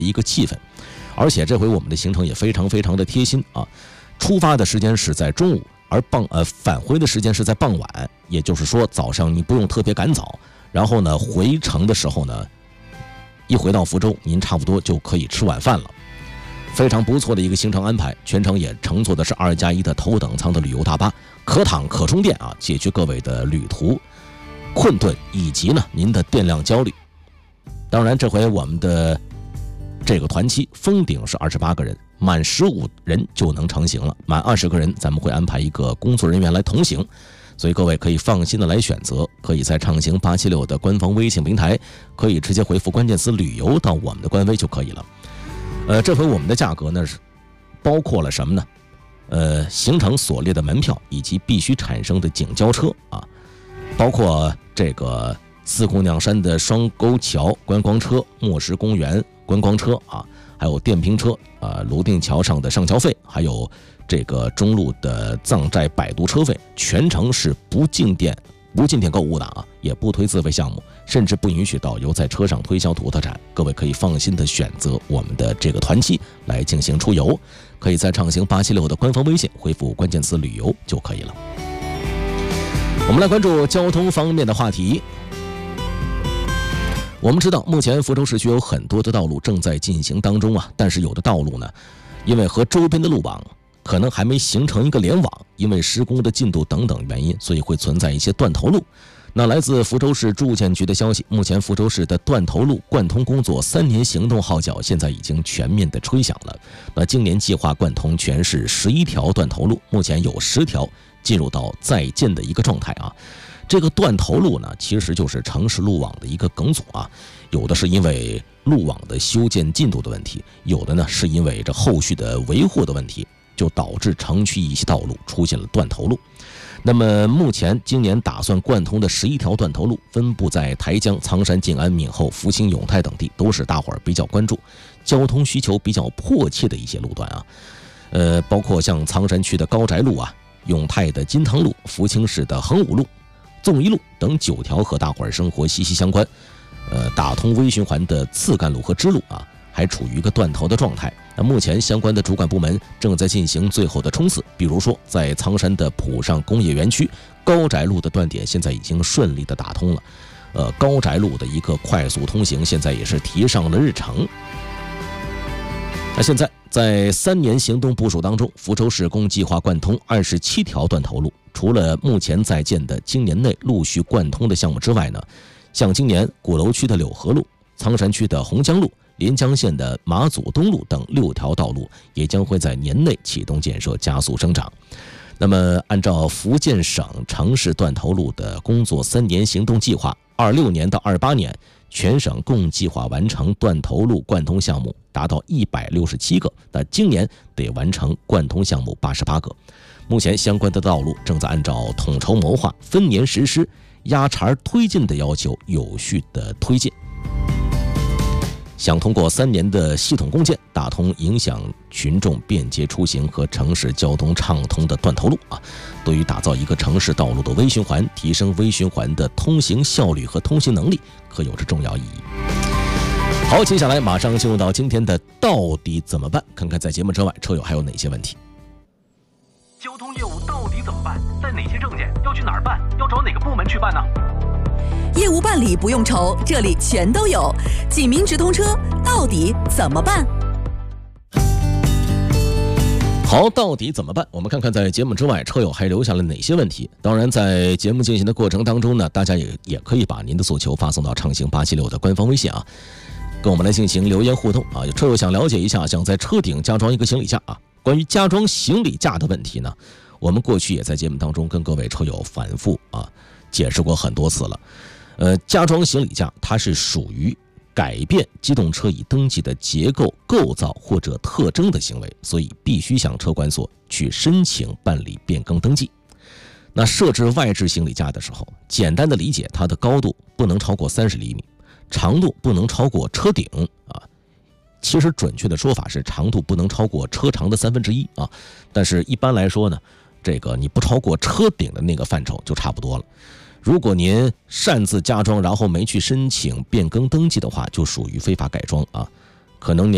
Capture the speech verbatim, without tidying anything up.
一个气氛。而且这回我们的行程也非常非常的贴心啊，出发的时间是在中午，而傍呃返回的时间是在傍晚，也就是说早上你不用特别赶早，然后呢回程的时候呢，一回到福州您差不多就可以吃晚饭了。非常不错的一个行程安排，全程也乘坐的是二加一的头等舱的旅游大巴，可躺可充电啊，解决各位的旅途困顿以及呢您的电量焦虑。当然这回我们的这个团期封顶是二十八个人，满十五人就能成行了，满二十个人咱们会安排一个工作人员来同行，所以各位可以放心的来选择，可以在畅行八七六的官方微信平台，可以直接回复关键词旅游到我们的官微就可以了。呃，这回我们的价格呢是包括了什么呢？呃，行程所列的门票以及必须产生的警交车啊，包括这个四姑娘山的双沟桥观光车、墨石公园观光车啊，还有电瓶车啊，泸定桥上的上桥费，还有这个中路的藏寨摆渡车费，全程是不进店不进店购物的啊，也不推自费项目，甚至不允许导游在车上推销土特产。各位可以放心的选择我们的这个团期来进行出游，可以在畅行八七六的官方微信回复关键词旅游就可以了。我们来关注交通方面的话题。我们知道目前福州市区有很多的道路正在进行当中啊，但是有的道路呢，因为和周边的路网可能还没形成一个联网，因为施工的进度等等原因，所以会存在一些断头路。那来自福州市住建局的消息，目前福州市的断头路贯通工作三年行动号角现在已经全面的吹响了。那今年计划贯通全市十一条断头路，目前有十条进入到在建的一个状态啊。这个断头路呢，其实就是城市路网的一个梗阻啊，有的是因为路网的修建进度的问题，有的呢是因为这后续的维护的问题，就导致城区一些道路出现了断头路。那么目前今年打算贯通的十一条断头路分布在台江、苍山、静安、闽后、福清、永泰等地，都是大伙儿比较关注、交通需求比较迫切的一些路段啊。呃，包括像苍山区的高宅路啊、永泰的金汤路、福清市的衡武路、纵一路等九条和大伙儿生活息息相关，呃，打通微循环的次干路和支路啊，还处于一个断头的状态。那目前相关的主管部门正在进行最后的冲刺，比如说在苍山的浦上工业园区，高宅路的断点现在已经顺利的打通了，呃，高宅路的一个快速通行现在也是提上了日程。那现在在三年行动部署当中，福州市共计划贯通二十七条断头路，除了目前在建的今年内陆续贯通的项目之外呢，像今年鼓楼区的柳河路、苍山区的洪江路、临江县的马祖东路等六条道路也将会在年内启动建设，加速生长。那么按照福建省城市断头路的工作三年行动计划，二六年到二八年全省共计划完成断头路贯通项目达到一百六十七个，那今年得完成贯通项目八十八个。目前相关的道路正在按照统筹谋划、分年实施、压茬推进的要求有序的推进，想通过三年的系统共建，打通影响群众便捷出行和城市交通畅通的断头路啊，对于打造一个城市道路的微循环，提升微循环的通行效率和通行能力，可有着重要意义。好，接下来马上进入到今天的到底怎么办，看看在节目之外车友还有哪些问题。 交通业务到底怎么办？带哪些证件？要去哪儿办？要找哪个部门去办呢？ 业务办理不用愁，这里全都有。济民直通车到底怎么办？ 好，到底怎么办？我们看看在节目之外车友还留下了哪些问题。当然在节目进行的过程当中呢，大家也也可以把您的诉求发送到畅行八七六的官方微信啊，跟我们来进行留言互动啊。有车友想了解一下，想在车顶加装一个行李架啊，关于加装行李架的问题呢，我们过去也在节目当中跟各位车友反复啊解释过很多次了。呃，加装行李架它是属于改变机动车已登记的结构、构造或者特征的行为，所以必须向车管所去申请办理变更登记。那设置外置行李架的时候，简单的理解，它的高度不能超过三十厘米，长度不能超过车顶啊。其实准确的说法是长度不能超过车长的三分之一啊，但是一般来说呢，这个你不超过车顶的那个范畴就差不多了。如果您擅自加装，然后没去申请变更登记的话，就属于非法改装啊，可能您